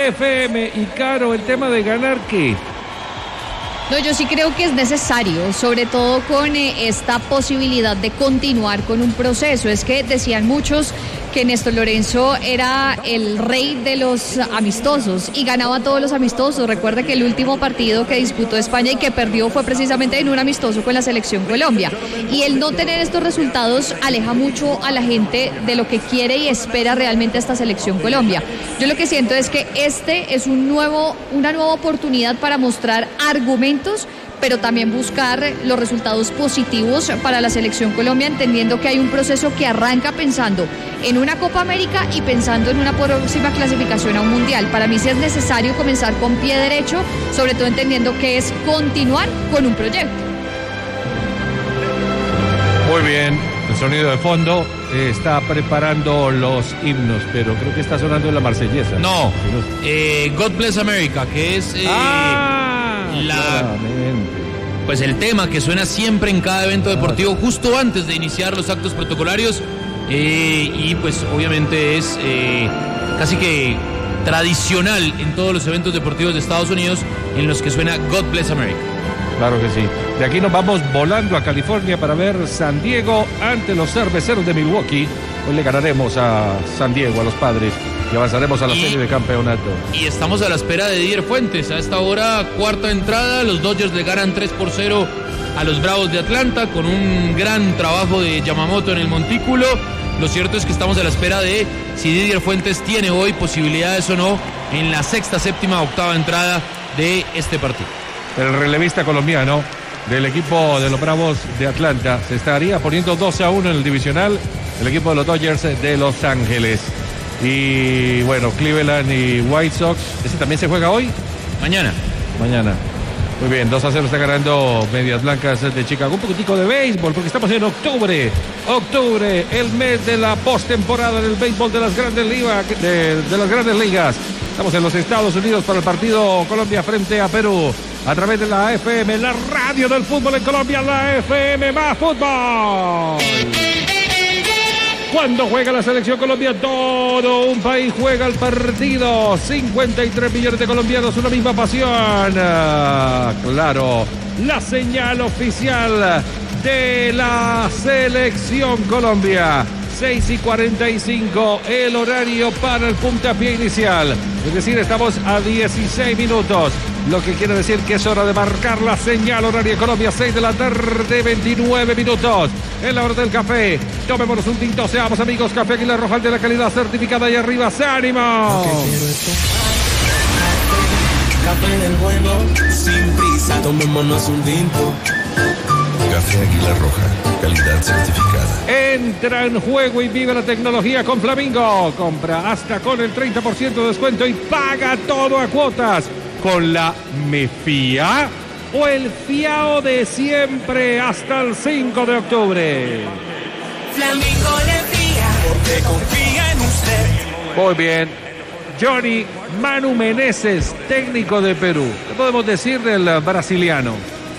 FM y Caro, el tema de ganar, ¿qué? No, yo sí creo que es necesario, sobre todo con esta posibilidad de continuar con un proceso. Es que decían muchos que Néstor Lorenzo era el rey de los amistosos y ganaba todos los amistosos. Recuerda que el último partido que disputó España y que perdió fue precisamente en un amistoso con la selección Colombia. Y el no tener estos resultados aleja mucho a la gente de lo que quiere y espera realmente esta selección Colombia. Yo lo que siento es que este es una nueva oportunidad para mostrar argumentos, pero también buscar los resultados positivos para la selección Colombia, entendiendo que hay un proceso que arranca pensando en una Copa América y pensando en una próxima clasificación a un Mundial. Para mí sí es necesario comenzar con pie derecho, sobre todo entendiendo que es continuar con un proyecto. Muy bien, el sonido de fondo está preparando los himnos, pero creo que está sonando la marsellesa. No, God Bless America, que es pues el tema que suena siempre en cada evento deportivo justo antes de iniciar los actos protocolarios, y pues obviamente es casi que tradicional en todos los eventos deportivos de Estados Unidos en los que suena God Bless America. Claro que sí. De aquí nos vamos volando a California para ver San Diego ante los Cerveceros de Milwaukee. Hoy le ganaremos a San Diego, a los Padres, y avanzaremos a la serie de campeonato. Y estamos a la espera de Didier Fuentes. A esta hora, cuarta entrada, los Dodgers le ganan 3-0 a los Bravos de Atlanta con un gran trabajo de Yamamoto en el montículo. Lo cierto es que estamos a la espera de si Didier Fuentes tiene hoy posibilidades o no en la sexta, séptima, octava entrada de este partido. El relevista colombiano del equipo de los Bravos de Atlanta se estaría poniendo 2-1 en el divisional, el equipo de los Dodgers de Los Ángeles. Y bueno, Cleveland y White Sox, ¿ese también se juega hoy? Mañana. Muy bien, 2-0 está ganando Medias Blancas de Chicago. Un poquitico de béisbol, porque estamos en octubre. Octubre, el mes de la postemporada del béisbol de las Grandes Ligas. De las Grandes Ligas. Estamos en los Estados Unidos para el partido Colombia frente a Perú. A través de la FM, la radio del fútbol en Colombia, la FM más fútbol. Cuando juega la selección Colombia, todo un país juega el partido. 53 millones de colombianos, una misma pasión. Claro, la señal oficial de la selección Colombia. 6:45, el horario para el puntapié inicial. Es decir, estamos a 16 minutos. Lo que quiere decir que es hora de marcar la señal horaria Colombia, 6 de la tarde, 29 minutos. En la hora del café, tomémonos un tinto, seamos amigos. Café Águila Roja de la calidad certificada y arriba, ¡se ánimo! Café del bueno, sin prisa, tomémonos un tinto. Café Águila Roja, calidad certificada. Entra en juego y vive la tecnología con Flamingo. Compra hasta con el 30% de descuento y paga todo a cuotas. Con la Me Fía o el fiao de siempre hasta el 5 de octubre. Flamingo le fía porque confía en usted. Muy bien. Johnny Manu Meneses, técnico de Perú. ¿Qué podemos decir del brasiliano?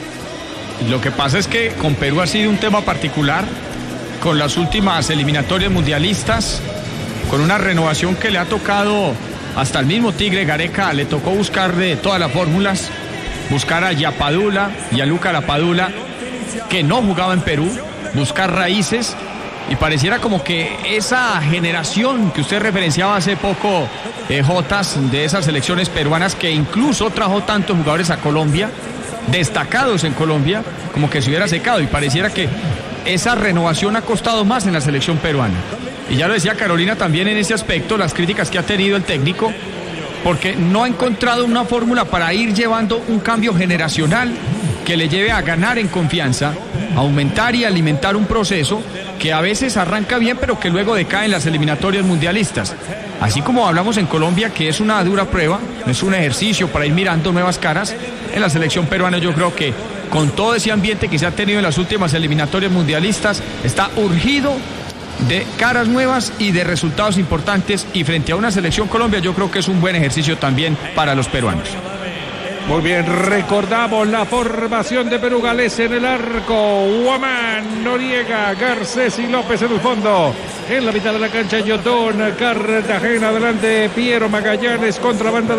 Lo que pasa es que con Perú ha sido un tema particular, con las últimas eliminatorias mundialistas, con una renovación que le ha tocado hasta el mismo Tigre Gareca, le tocó buscar de todas las fórmulas, buscar a Yapadula y a Luca Lapadula, que no jugaba en Perú, buscar raíces, y pareciera como que esa generación que usted referenciaba hace poco, Jotas, de esas selecciones peruanas que incluso trajo tantos jugadores a Colombia, destacados en Colombia, como que se hubiera secado, y pareciera que esa renovación ha costado más en la selección peruana. Y ya lo decía Carolina también en ese aspecto, las críticas que ha tenido el técnico, porque no ha encontrado una fórmula para ir llevando un cambio generacional que le lleve a ganar en confianza, aumentar y alimentar un proceso que a veces arranca bien, pero que luego decae en las eliminatorias mundialistas. Así como hablamos en Colombia, que es una dura prueba, es un ejercicio para ir mirando nuevas caras, en la selección peruana yo creo que con todo ese ambiente que se ha tenido en las últimas eliminatorias mundialistas, está urgido de caras nuevas y de resultados importantes, y frente a una selección Colombia yo creo que es un buen ejercicio también para los peruanos. Muy bien, recordamos la formación de Perú: Gales en el arco, Guamán, Noriega, Garcés y López en el fondo. En la mitad de la cancha, Yotón, Cartagena, adelante Piero Magallanes, contra banda